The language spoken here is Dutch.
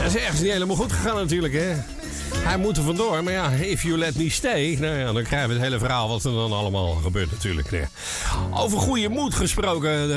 is ergens niet helemaal goed gegaan natuurlijk, hè. Hij moet er vandoor, maar ja, if you let me stay... Nou ja, dan krijgen we het hele verhaal wat er dan allemaal gebeurt natuurlijk. Nee. Over goede moed gesproken...